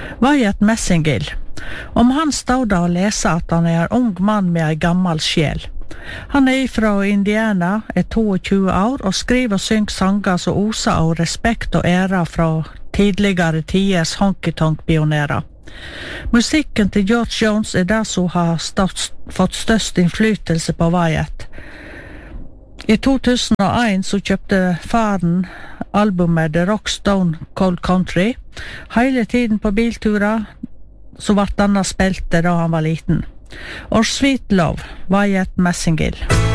Wyatt Messingill. Om han stod det å lese at han en ung mann med en gammel sjel. Han fra Indiana, 22 år, og skriver og synger sanger som oser av respekt og ære fra tidligere tiders honky-tonk-pionerer. Musikken til George Jones det som har fått størst innflytelse på Wyatt. I 2001 så kjøpte faren albumet The Rock Stone Cold Country. Hele tiden på bilturer så ble denne spilte da han var liten. Or Sweet Love, Wyatt Messingill.